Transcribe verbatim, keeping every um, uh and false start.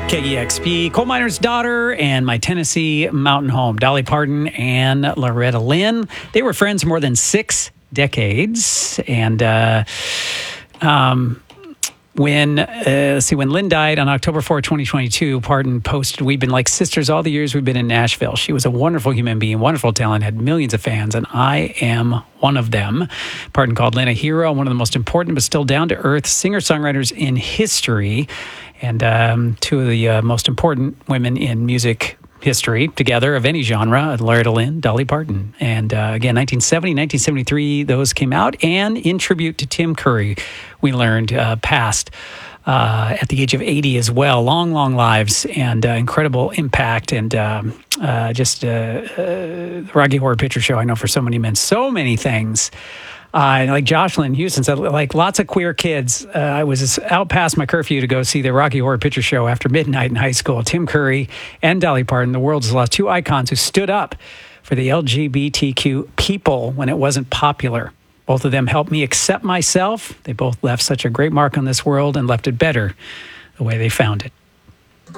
K E X P, Coal Miner's Daughter, and My Tennessee Mountain Home. Dolly Parton and Loretta Lynn. They were friends more than six decades. And uh, um, when, uh, let's see, when Lynn died on October fourth, twenty twenty-two, Parton posted, "We've been like sisters all the years we've been in Nashville. She was a wonderful human being, wonderful talent, had millions of fans, and I am one of them." Parton called Lynn a hero, one of the most important but still down-to-earth singer-songwriters in history. And um, two of the uh, most important women in music history together of any genre, Loretta Lynn, Dolly Parton. And uh, again, nineteen seventy, nineteen seventy-three, those came out. And in tribute to Tim Curry, we learned uh, passed uh, at the age of eighty as well. Long, long lives and uh, incredible impact. And um, uh, just uh, uh, the Rocky Horror Picture Show, I know for so many men, so many things. Uh, like Jocelyn Houston said, like lots of queer kids. Uh, I was out past my curfew to go see the Rocky Horror Picture Show after midnight in high school. Tim Curry and Dolly Parton, the world's lost two icons who stood up for the L G B T Q people when it wasn't popular. Both of them helped me accept myself. They both left such a great mark on this world and left it better the way they found it.